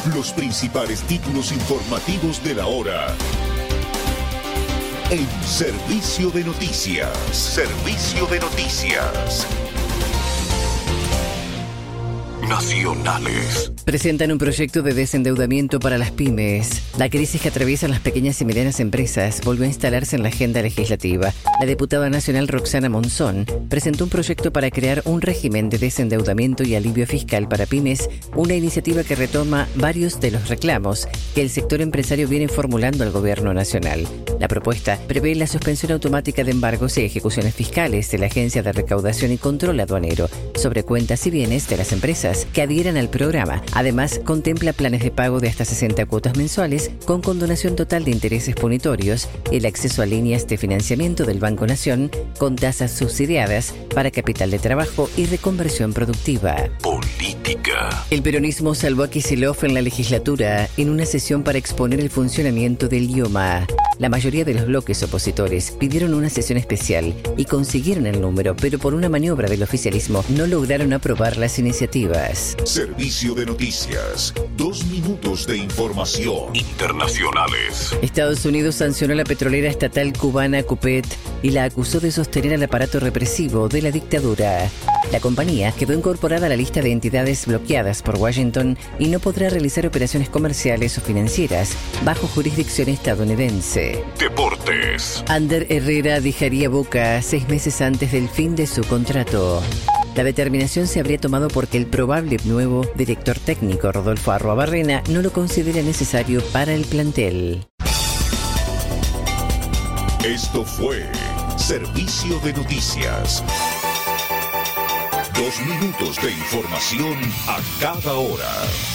Los principales títulos informativos de la hora. En Servicio de Noticias. Servicio de Noticias. Nacionales. Presentan un proyecto de desendeudamiento para las pymes. La crisis que atraviesan las pequeñas y medianas empresas volvió a instalarse en la agenda legislativa. La diputada nacional Roxana Monzón presentó un proyecto para crear un régimen de desendeudamiento y alivio fiscal para pymes, una iniciativa que retoma varios de los reclamos que el sector empresario viene formulando al gobierno nacional. La propuesta prevé la suspensión automática de embargos y ejecuciones fiscales de la Agencia de Recaudación y Control Aduanero sobre cuentas y bienes de las empresas que adhieran al programa. Además, contempla planes de pago de hasta 60 cuotas mensuales con condonación total de intereses punitorios, el acceso a líneas de financiamiento del Banco Nación con tasas subsidiadas para capital de trabajo y reconversión productiva. Política. El peronismo salvó a Kicillof en la legislatura en una sesión para exponer el funcionamiento del IOMA. La mayoría de los bloques opositores pidieron una sesión especial y consiguieron el número, pero por una maniobra del oficialismo no lograron aprobar las iniciativas. Servicio de Noticias. 2 minutos de información. Internacionales. Estados Unidos sancionó a la petrolera estatal cubana Cupet y la acusó de sostener el aparato represivo de la dictadura. La compañía quedó incorporada a la lista de entidades bloqueadas por Washington y no podrá realizar operaciones comerciales o financieras bajo jurisdicción estadounidense. Deportes. Ander Herrera dejaría Boca 6 meses antes del fin de su contrato. La determinación se habría tomado porque el probable nuevo director técnico Rodolfo Arruabarrena no lo considera necesario para el plantel. Esto fue Servicio de Noticias. 2 minutos de información a cada hora.